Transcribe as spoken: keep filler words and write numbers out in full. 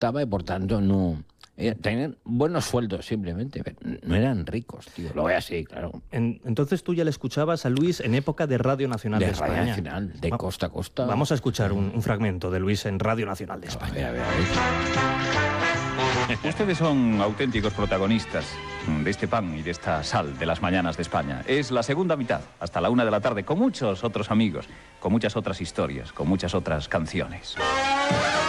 gustaba y por tanto no... eh, tenían buenos sueldos simplemente, pero no eran ricos, tío. Lo voy así, claro. En, entonces tú ya le escuchabas a Luis en época de Radio Nacional de, De España. Radio Nacional, de Va- costa a costa. Vamos a escuchar un, un fragmento de Luis en Radio Nacional de A España. ver, a ver, a ver. Ustedes son auténticos protagonistas de este pan y de esta sal de las mañanas de España. Es la segunda mitad, hasta la una de la tarde, con muchos otros amigos, con muchas otras historias, con muchas otras canciones.